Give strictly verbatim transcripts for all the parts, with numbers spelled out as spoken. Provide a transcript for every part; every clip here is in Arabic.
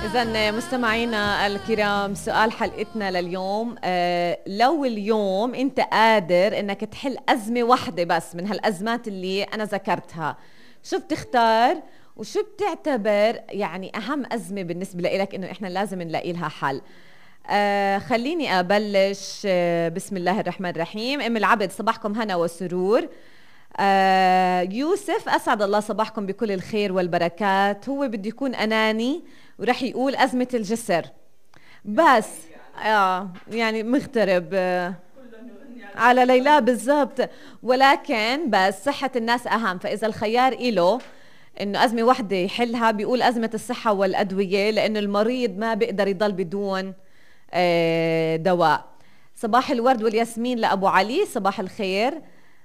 إذن مستمعينا الكرام، سؤال حلقتنا لليوم، آه لو اليوم أنت قادر إنك تحل أزمة واحدة بس من هالأزمات اللي أنا ذكرتها، شو بتختار وشو بتعتبر يعني أهم أزمة بالنسبة لإلك إنه إحنا لازم نلاقي لها حل؟ آه خليني أبلش. آه بسم الله الرحمن الرحيم. أم العبد، صباحكم هنا وسرور. آه يوسف، أسعد الله صباحكم بكل الخير والبركات. هو بده يكون أناني ورح يقول أزمة الجسر بس. آه يعني مغترب آه على ليلى بالضبط، ولكن بس صحة الناس أهم، فإذا الخيار إله إنه أزمة واحدة يحلها بيقول أزمة الصحة والأدوية، لأنه المريض ما بيقدر يضل بدون آه دواء. صباح الورد والياسمين لأبو علي، صباح الخير.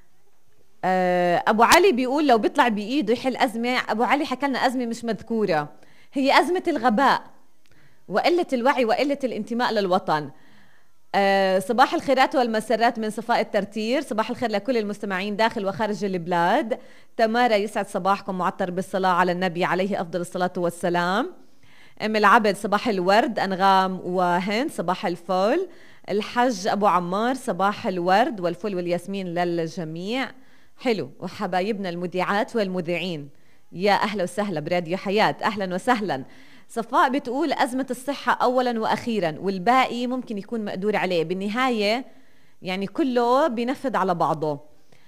أبو علي بيقول لو بيطلع بإيده يحل أزمة، أبو علي حكى لنا أزمة مش مذكورة، هي أزمة الغباء وقلة الوعي وقلة الانتماء للوطن. أه صباح الخيرات والمسرات من صفاء الترتير، صباح الخير لكل المستمعين داخل وخارج البلاد. تمارا، يسعد صباحكم، معطر بالصلاة على النبي عليه أفضل الصلاة والسلام. أم العبد، صباح الورد. أنغام وهند، صباح الفل. الحج أبو عمار، صباح الورد والفل والياسمين للجميع. حلو، وحبايبنا المذيعات والمذيعين، يا أهلا وسهلا براديو حياة، أهلا وسهلا. صفاء بتقول أزمة الصحة أولا وأخيرا، والباقي ممكن يكون مقدور عليه بالنهاية، يعني كله بينفذ على بعضه.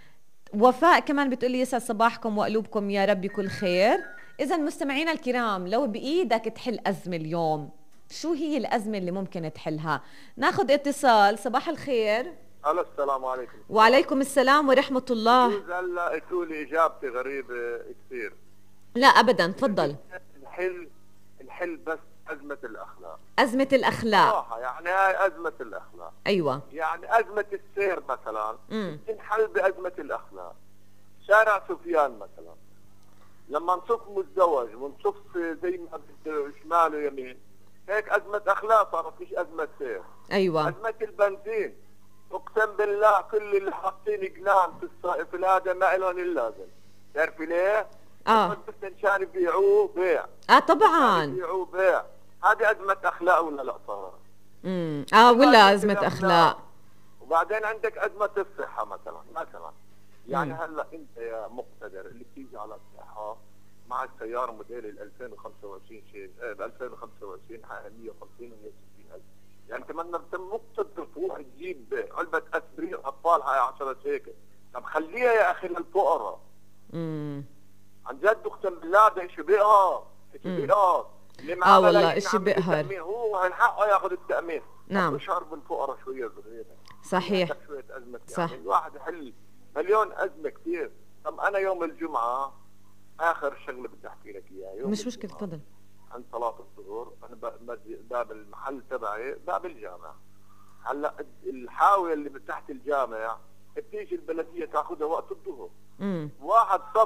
وفاء كمان بتقولي يسعد صباحكم وقلوبكم يا رب كل خير. إذا مستمعينا الكرام، لو بإيدك تحل أزمة اليوم، شو هي الأزمة اللي ممكن تحلها؟ ناخد اتصال. صباح الخير. الو، السلام عليكم. وعليكم السلام ورحمة الله. بجوز هلا تقولي اجابتي غريبه كثير. لا ابدا، تفضل. نحل نحل بس ازمه الاخلاق. ازمه الاخلاق، صراحه يعني هاي ازمه الاخلاق. ايوه، يعني ازمه السير مثلا امم تنحل بازمه الاخلاق. شارع سفيان مثلا لما نصف مزدوج ونصف زي ما بده شمال ويمين، هيك ازمه اخلاق صارت، مش ازمه سير. ايوه، ازمه البنزين، اقسم بالله كل اللي حاطين جنان في الصائف هذا ما لهم اللازم. تعرفي ليه؟ اه بس مشان يبيعوه بيع. اه طبعا، يبيعوه بيع. هذه ازمه اخلاق ولا لا صراحه؟ امم اه ولا ازمه اخلاق. وبعدين عندك ازمه الصحه مثلا مثلا يعني مم. هلا انت يا مقتدر اللي بتيجي على الصحه مع السياره موديل ال ألفين وخمسة وعشرين شيء ب ألفين وخمسة وعشرين حقها مية وخمسين و مية وستين ألف، يعني تمنى انت مقتدر تروح تجيب علبه اسبرين اطفال هاي عشرة هيك. طب خليها يا اخي للفقراء. امم عن جد اقسم بالله ده شيء بيقهر، شيء بيقهر. اللي معاه اه والله ملايين اشي عم بيقهر. بالتأمين، هو من حقه ياخذ التامين. نعم اشعر بالفقراء شويه صغيره. صحيح شويه ازمه، صح. يعني الواحد يحل مليون ازمه كثير. طب انا يوم الجمعه اخر شغله بدي احكي لك اياها، يوم مش مشكله، تفضل. عند صلاه الظهر انا باب المحل تبعي باب الجامع. هلا الحاويه اللي تحت الجامع بتيجي البلديه تاخذها وقت الظهر. امم واحد صف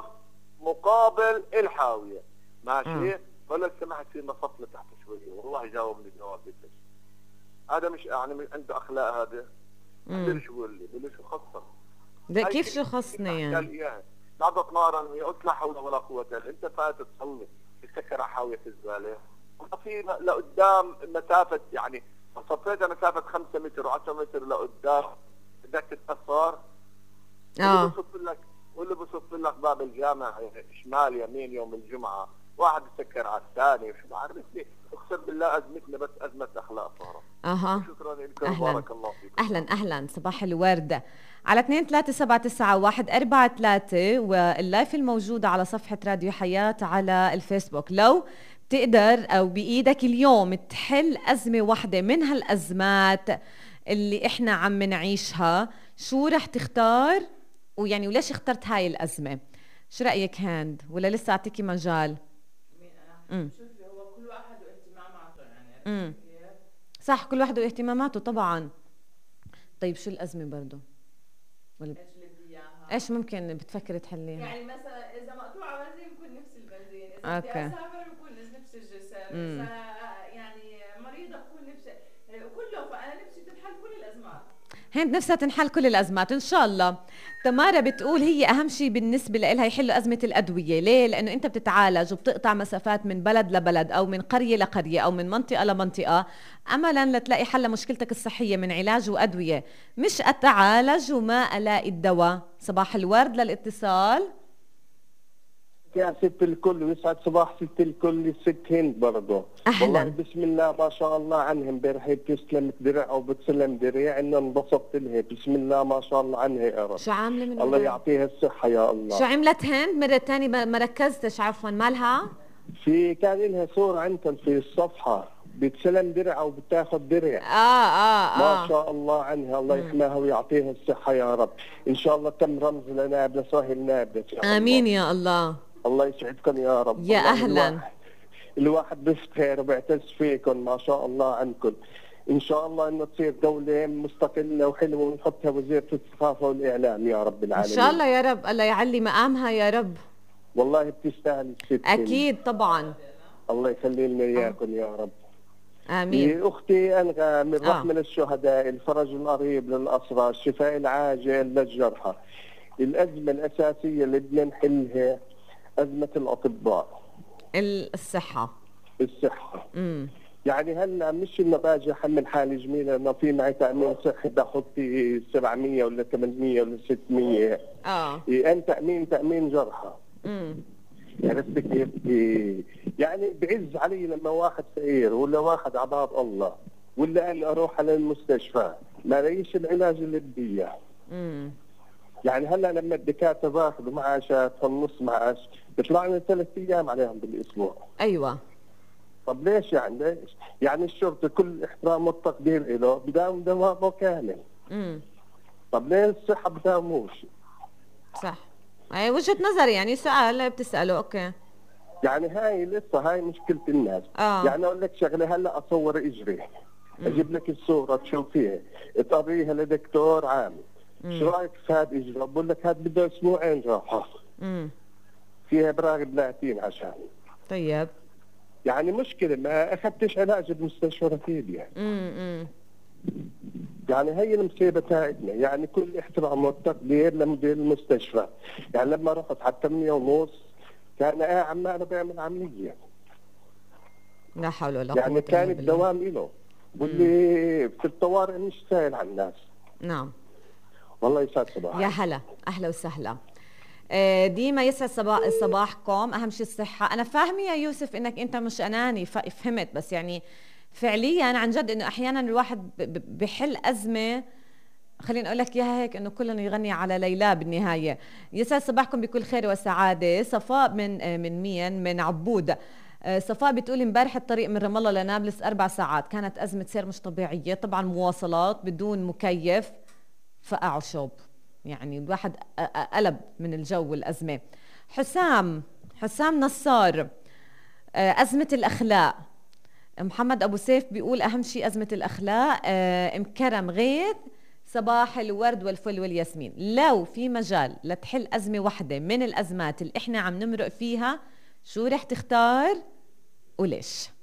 مقابل الحاويه ماشي. آه. ولا سمحت في صف لتحت شويه، والله جاوبني جواب بيتش. هذا مش يعني من عنده اخلاق هذا؟ امم شو بقول لي؟ بقول لي شو خصك؟ ده كيف شو خصني يعني؟ لا تتمارن ويقول لا حول ولا قوه الا انت فات تصلي تسكر على حاويه الزباله. في لقدام مسافه، يعني صفيت مسافه خمسة متر و10 متر لقدام بدك تتاثر. اه واللي بصف لك واللي بصف لك باب الجامع شمال يمين يوم الجمعه، واحد يسكر على الثاني وشو بعرف لي. اقسم بالله ازمتنا بس ازمه اخلاق صارت. اها شكرا لكم، اهلا بارك الله فيكم. اهلا اهلا، صباح الورد. على اثنين ثلاثة سبعة تسعة واحد أربعة ثلاثة، واللايف الموجودة على صفحة راديو حياة على الفيسبوك. لو تقدر أو بإيدك اليوم تحل أزمة واحدة من هالأزمات اللي إحنا عم نعيشها، شو رح تختار؟ ويعني وليش اخترت هاي الأزمة؟ شو رأيك هاند؟ ولا لسه أعطيكي مجال؟ مين امم انا؟ شوفي، هو كل واحد واهتماماته، يعني امم عرفتي كيف؟ صح، كل واحد واهتماماته طبعا. طيب شو الأزمة برضو؟ ولا ايش اللي بدي اياها؟ ايش ممكن بتفكري تحليها؟ يعني مثلا اذا مقطوعه بنزين بكون نفس البنزين، اذا بدي اوكي. اسافر بكون نفس الجسر، امم اذا يعني مريضه بكون نفس كله. فانا نفسي تنحل كل الازمات. هند نفسها تنحل كل الأزمات إن شاء الله. تمارا بتقول هي أهم شيء بالنسبة لها يحلوا أزمة الأدوية. ليه؟ لأنه أنت بتتعالج وبتقطع مسافات من بلد لبلد أو من قرية لقرية أو من منطقة لمنطقة أملا لتلاقي حل مشكلتك الصحية من علاج وأدوية، مش أتعالج وما ألاقي الدواء. صباح الورد للاتصال. يا ست الكل ويسعد صباح ست الكل الست هند برضه. أهلا. والله بسم الله ما شاء الله عنها امبارح بتسلم درع او بتسلم درع ان انبسطت لها. بسم الله ما شاء الله عنها يا رب. شو عاملة من الله وراء؟ يعطيها الصحة يا الله. شو عملت هند مرة تانية ما ركزتش عفوا مالها؟ في كان لها صورة عندكم في الصفحة بتسلم درع او بتاخذ درع. اه اه اه ما شاء الله عنها الله يحميها ويعطيها الصحة يا رب. ان شاء الله كم رمز لنابلة صاهل نابلة. امين يا الله. الله يسعدكم يا رب. يا الله أهلاً. الواحد, الواحد بفتخر وبيعتز فيكم ما شاء الله عنكم. إن شاء الله إنه تصير دولة مستقلة وحلوة ونحطها وزيرة الثقافة والإعلام يا رب ان العالمين. شاء الله يا رب، الله يعلي مقامها يا رب. والله بتستاهل الست. اكيد طبعا. الله يخلي لنا إياكم يا رب. امين. أختي أنغام من آه. رحمة للشهداء، الفرج القريب للأسرى، الشفاء العاجل للجرحى. الأزمة الأساسية اللي بدنا نحلها أزمة الأطباء. الصحة. الصحة. امم يعني هلا مش انه باجي احمل حالي جميله انه في معي تامين صحي باخذ في سبعمية ولا ثمانمية ولا ستمية. اه إيه ان تامين تامين جرحى. امم عرفت كيف؟ إيه يعني بعز علي لما واحد فقير ولا واحد عباد الله ولا انا اروح على المستشفى ما ليش العلاج اللي بدي اياه. امم يعني هلا لما الدكاتره باخذوا معاشات نص معاش بيطلع لنا ثلاث ايام عليهم بالاسبوع. ايوه. طب ليش يعني ليش؟ يعني الشرطة كل احترام والتقدير له بداوم دوامه كامل. امم طب ليه الصحة بداوموش؟ صح. اي وجهة نظري، يعني سؤال بتسأله. اوكي. يعني هاي لسه هاي مشكلة الناس. اه يعني اقول لك شغلة هلا اصور اجري اجيب لك الصورة تشوفيها تقريها لدكتور عام. مم. شو رايك في هذا اجري؟ بقول لك هذا بده اسبوعين راحة. امم فيها براغ بلاتين عشان. طيب. يعني مشكلة ما اخذتش علاج بمستشفى رفيد يعني. امم يعني هي المصيبة تاعتنا. يعني كل احترام والتقدير لمدير المستشفى. يعني لما رحت على ثمانية ونص كان قاعد عماله بيعمل عملية. لا حول ولا قوة يعني إلا كان بالله. الدوام له واللي في الطوارئ مش سائل عن الناس. نعم. والله يسعد صباحك. يا هلا، اهلا وسهلا. آه، ديما يسعد صباح صباحكم. اهم شيء الصحه. انا فاهمه يا يوسف انك انت مش اناني، فهمت، بس يعني فعليا عن جد انه احيانا الواحد ب- ب- بحل ازمه. خليني اقول لك اياها هيك انه كلنا يغني على ليلى بالنهايه. يسعد صباحكم بكل خير وسعاده. صفاء من آه، من مين؟ من عبود. آه، صفاء بتقول امبارح الطريق من رام الله لنابلس اربع ساعات، كانت ازمه سير مش طبيعيه، طبعا مواصلات بدون مكيف، فقعوا شوب، يعني الواحد أ- أ- قلب من الجو والأزمة. حسام حسام نصار، آه، أزمة الأخلاق. محمد أبو سيف بيقول أهم شيء أزمة الأخلاق. آه، مكرم غيث، صباح الورد والفل والياسمين. لو في مجال لتحل أزمة واحدة من الأزمات اللي إحنا عم نمرق فيها، شو رح تختار وليش؟